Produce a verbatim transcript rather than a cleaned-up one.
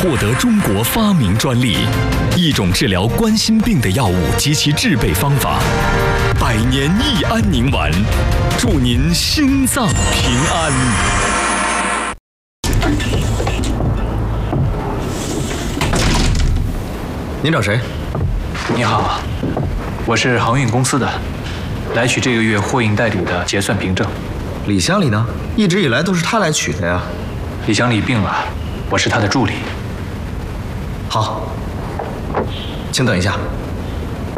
获得中国发明专利，一种治疗冠心病的药物及其制备方法。百年益安宁丸，祝您心脏平安。 您找谁？ 你好，我是航运公司的，来取这个月货运代理的结算凭证。 李乡里呢？一直以来都是他来取的呀。 李乡里病了，我是他的助理。 好，请等一下。